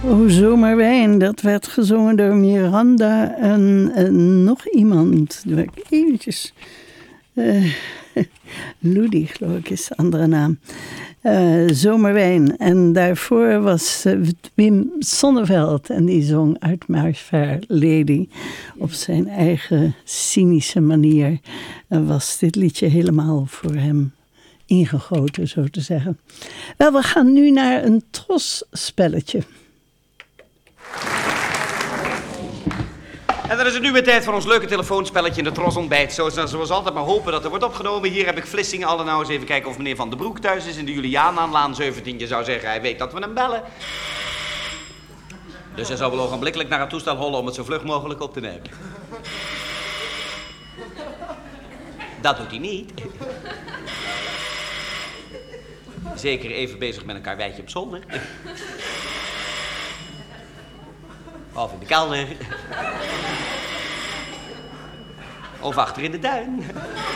O Zomerwijn, dat werd gezongen door Miranda en nog iemand. Doe ik eventjes. Ludi, geloof ik, is de andere naam. Zomerwijn. En daarvoor was Wim Sonneveld. En die zong Uit My Fair Lady. Op zijn eigen cynische manier. En was dit liedje helemaal voor hem ingegoten, zo te zeggen. Wel, we gaan nu naar een trosspelletje. En dan is het nu weer tijd voor ons leuke telefoonspelletje in de Trosontbijt. Zoals altijd maar hopen dat er wordt opgenomen. Hier heb ik Vlissingen alle nou eens even kijken of meneer Van den Broek thuis is in de Julianaanlaan 17. Je zou zeggen, hij weet dat we hem bellen. Dus hij zou wel ogenblikkelijk naar het toestel hollen om het zo vlug mogelijk op te nemen. Dat doet hij niet. Zeker even bezig met een karweitje op zolder. Of in de kelder. Of achter in de tuin.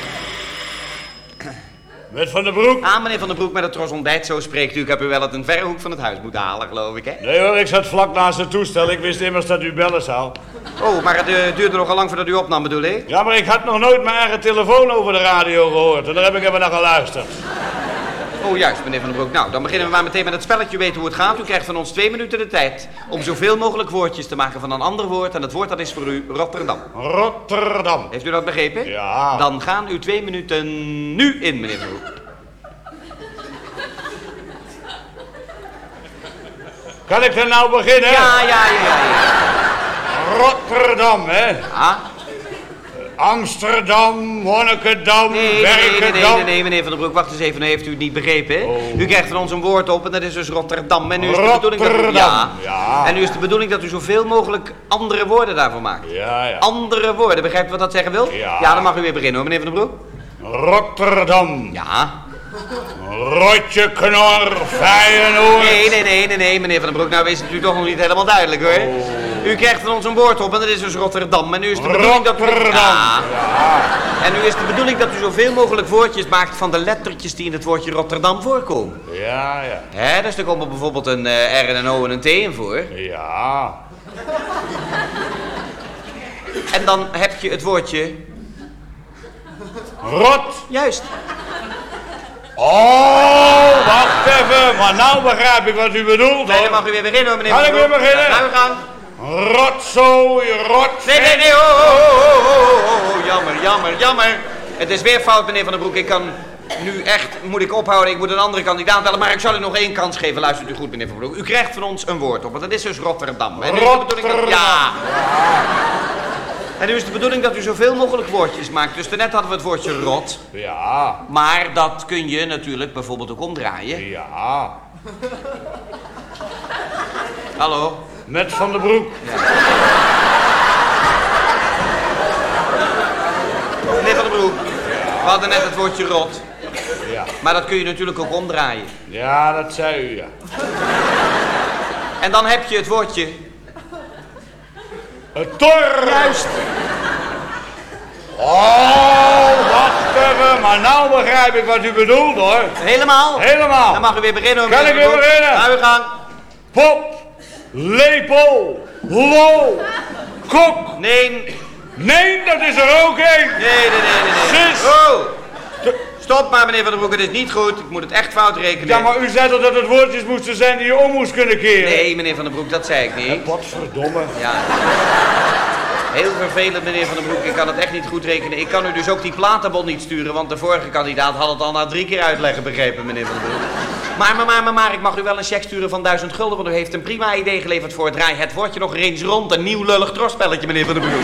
Met Van den Broek? Ah, meneer Van den Broek met het Trosontbijt, zo spreekt u. Ik heb u wel uit een verre hoek van het huis moeten halen, geloof ik, hè? Nee hoor, ik zat vlak naast het toestel. Ik wist immers dat u bellen zou. Oh, maar het duurde nogal lang voordat u opnam, bedoel ik? Ja, maar ik had nog nooit mijn eigen telefoon over de radio gehoord. En daar heb ik even naar geluisterd. Oh, juist, meneer Van den Broek. Nou, dan beginnen we maar meteen met het spelletje. U weet hoe het gaat. U krijgt van ons 2 minuten de tijd om zoveel mogelijk woordjes te maken van een ander woord. En het woord dat is voor u Rotterdam. Rotterdam. Heeft u dat begrepen? Ja. Dan gaan uw 2 minuten nu in, meneer Van den Broek. Kan ik er nou beginnen? Ja. Rotterdam, hè? Ja. Amsterdam, Monnikendam, Werkendam. Nee, meneer Van den Broek, wacht eens even, dan heeft u het niet begrepen, hè? Oh. U krijgt van ons een woord op en dat is dus Rotterdam. En nu is de Rotterdam, bedoeling dat u, ja. En nu is de bedoeling dat u zoveel mogelijk andere woorden daarvoor maakt. Ja. Andere woorden, begrijpt u wat dat zeggen wil? Ja. Dan mag u weer beginnen, hoor, meneer Van den Broek. Rotterdam. Ja. Rotje, knor, Feyenoord. Nee, meneer Van den Broek, nou is het u toch nog niet helemaal duidelijk, hoor. Oh. U krijgt van ons een woord op en dat is dus Rotterdam. En nu is de bedoeling dat u... Ja. En nu is de bedoeling dat u zoveel mogelijk woordjes maakt van de lettertjes die in het woordje Rotterdam voorkomen. Ja. Hè, dus er komen bijvoorbeeld een R en een O en een T in voor. Ja. En dan heb je het woordje... Rot. Juist. Oh, wacht even. Maar nou begrijp ik wat u bedoelt, Nee, hoor. dan mag u weer beginnen, hoor, meneer Kan Van ik den weer Broek. beginnen? Ja, ga uw gang. Rotzooi, rotvet. Nee, jammer. Het is weer fout, meneer Van den Broek. Ik kan nu echt, moet ik ophouden, ik moet een andere kandidaat bellen, maar ik zal u nog 1 kans geven. Luistert u goed, meneer Van den Broek. U krijgt van ons een woord op, want dat is dus Rotterdam. En nu is de bedoeling dat... Ja. En nu is de bedoeling dat u zoveel mogelijk woordjes maakt. Dus daarnet hadden we het woordje rot. Ja. Maar dat kun je natuurlijk bijvoorbeeld ook omdraaien. Ja. Hallo? Met Van den Broek. Meneer Van den Broek, we hadden net het woordje rot. Ja. Maar dat kun je natuurlijk ook omdraaien. Ja, dat zei u, ja. En dan heb je het woordje... Het tor. Juist. Oh, wacht even. Maar nou begrijp ik wat u bedoelt, hoor. Helemaal? Helemaal. Dan mag u weer beginnen, hoor. Kan ik weer beginnen? Ga uw gang. Pop. Lepel. Lo. Kok. Nee, Dat is er ook één. nee. Sis. Oh. Stop maar, meneer Van den Broek, het is niet goed. Ik moet het echt fout rekenen. Ja, maar u zei toch dat het woordjes moesten zijn die je om moest kunnen keren? Nee, meneer Van den Broek, dat zei ik niet. Potverdomme. Ja. Heel vervelend, meneer Van den Broek. Ik kan het echt niet goed rekenen. Ik kan u dus ook die platenbon niet sturen, want de vorige kandidaat had het al na 3 keer uitleggen begrepen, meneer Van den Broek. Maar, ik mag u wel een cheque sturen van 1000 gulden, want u heeft een prima idee geleverd voor het draai. Het woordje nog eens rond, een nieuw lullig trosspelletje, meneer Van den Broek.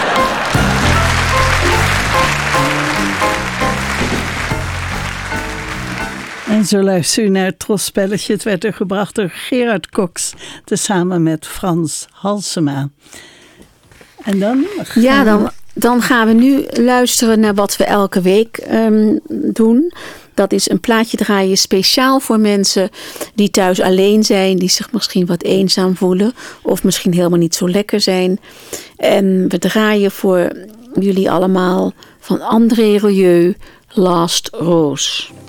En zo luistert u naar het trosspelletje. Het werd er gebracht door Gerard Cox, tezamen met Frans Halsema. En dan? Dan gaan we nu luisteren naar wat we elke week doen. Dat is een plaatje draaien speciaal voor mensen die thuis alleen zijn, die zich misschien wat eenzaam voelen of misschien helemaal niet zo lekker zijn. En we draaien voor jullie allemaal van André Rieu, Last Rose.